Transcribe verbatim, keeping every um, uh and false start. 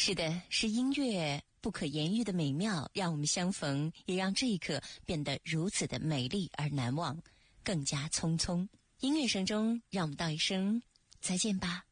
是的，是音乐不可言喻的美妙，让我们相逢，也让这一刻变得如此的美丽而难忘，更加匆匆。音乐声中，让我们道一声再见吧。